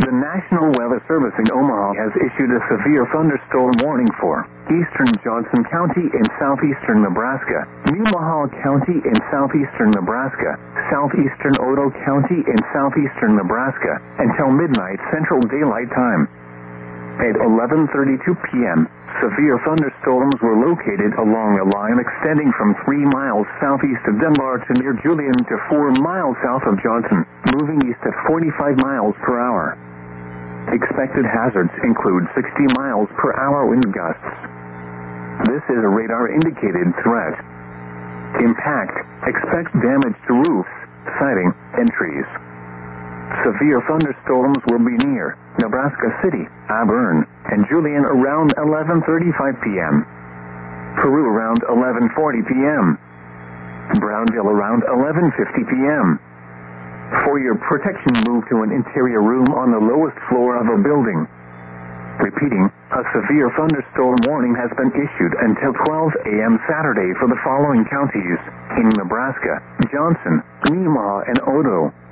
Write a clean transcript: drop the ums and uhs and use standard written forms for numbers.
The National Weather Service in Omaha has issued a severe thunderstorm warning for eastern Johnson County in southeastern Nebraska, Nemaha County in southeastern Nebraska, southeastern Otoe County in southeastern Nebraska, until midnight Central Daylight Time. At 11:32 p.m., severe thunderstorms were located along a line extending from 3 miles southeast of Dunbar to near Julian to 4 miles south of Johnson, moving east at 45 miles per hour. Expected hazards include 60 miles per hour wind gusts. This is a radar-indicated threat. Impact: expect damage to roofs, siding, and trees. Severe thunderstorms will be near Nebraska City, Auburn, and Julian around 11:35 p.m. Peru around 11:40 p.m. Brownville around 11:50 p.m. For your protection, move to an interior room on the lowest floor of a building. Repeating, a severe thunderstorm warning has been issued until 12 a.m. Saturday for the following counties in Nebraska: Johnson, Nemaha, and Otoe.